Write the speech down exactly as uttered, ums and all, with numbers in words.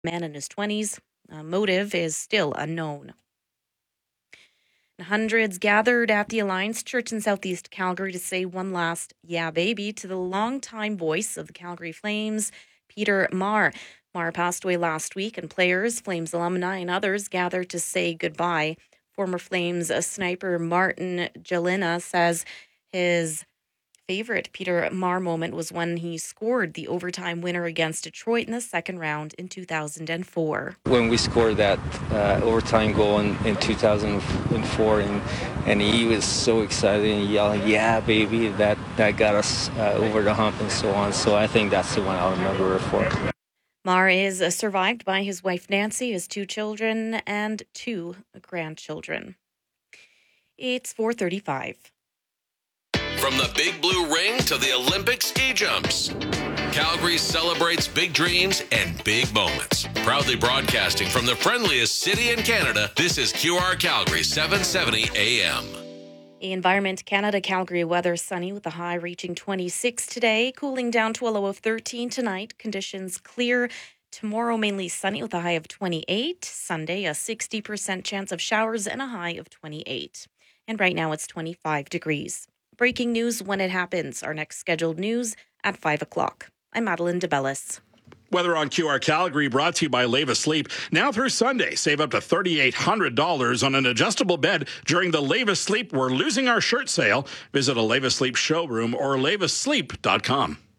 man in his twenties. Uh, motive is still unknown. Hundreds gathered at the Alliance Church in Southeast Calgary to say one last yeah baby to the longtime voice of the Calgary Flames, Peter Maher. Maher passed away last week, and players, Flames alumni, and others gathered to say goodbye. Former Flames sniper Martin Jalina says his favorite Peter Maher moment was when he scored the overtime winner against Detroit in the second round in two thousand four. When we scored that uh, overtime goal in, in two thousand four, and, and he was so excited and yelling, yeah, baby, that, that got us uh, over the hump and so on. So I think that's the one I'll remember her for. Maher is uh, survived by his wife Nancy, his two children, and two grandchildren. It's four thirty-five. From the Big Blue Ring to the Olympic ski jumps, Calgary celebrates big dreams and big moments. Proudly broadcasting from the friendliest city in Canada, this is Q R Calgary seven seventy A M. Environment Canada Calgary weather sunny with a high reaching twenty-six today, cooling down to a low of thirteen tonight. Conditions clear. Tomorrow mainly sunny with a high of twenty-eight. Sunday a sixty percent chance of showers and a high of twenty-eight. And right now it's twenty-five degrees. Breaking news when it happens. Our next scheduled news at five o'clock. I'm Madeline DeBellis. Weather on Q R Calgary brought to you by Leva Sleep. Now through Sunday, save up to three thousand eight hundred dollars on an adjustable bed during the Leva Sleep We're Losing Our Shirt sale. Visit a Leva Sleep showroom or leva sleep dot com.